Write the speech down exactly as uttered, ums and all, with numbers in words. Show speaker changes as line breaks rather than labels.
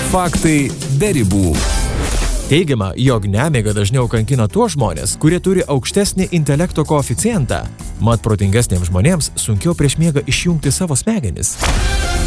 Faktai be ribų.
Teigiama, jog nemiga dažniau kankina tuos žmonės, kurie turi aukštesnį intelekto koeficientą, mat protingesniems žmonėms sunkiau prieš miegą išjungti savo smegenis.